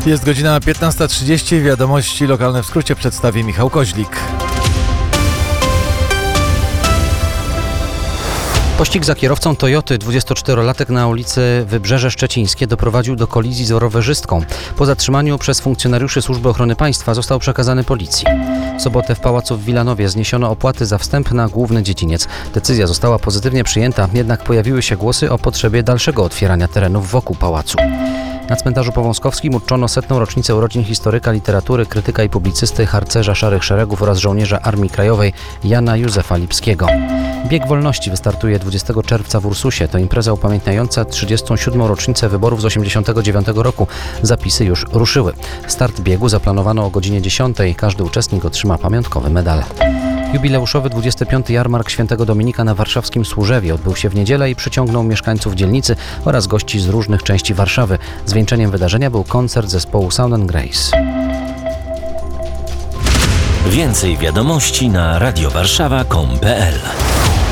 Jest godzina 15:30. Wiadomości lokalne w skrócie przedstawi Michał Koźlik. Pościg za kierowcą Toyoty 24-latek na ulicy Wybrzeże Szczecińskie doprowadził do kolizji z rowerzystką. Po zatrzymaniu przez funkcjonariuszy Służby Ochrony Państwa został przekazany policji. W sobotę w Pałacu w Wilanowie zniesiono opłaty za wstęp na główny dziedziniec. Decyzja została pozytywnie przyjęta, jednak pojawiły się głosy o potrzebie dalszego otwierania terenów wokół pałacu. Na cmentarzu powązkowskim uczczono 100. rocznicę urodzin historyka literatury, krytyka i publicysty, harcerza Szarych Szeregów oraz żołnierza Armii Krajowej Jana Józefa Lipskiego. Bieg Wolności wystartuje 20 czerwca w Ursusie. To impreza upamiętniająca 37. rocznicę wyborów z 1989 roku. Zapisy już ruszyły. Start biegu zaplanowano o godzinie 10. Każdy uczestnik otrzyma pamiątkowy medal. Jubileuszowy 25. jarmark Świętego Dominika na warszawskim Służewie odbył się w niedzielę i przyciągnął mieszkańców dzielnicy oraz gości z różnych części Warszawy. Zwieńczeniem wydarzenia był koncert zespołu Sound & Grace. Więcej wiadomości na radiowarszawa.com.pl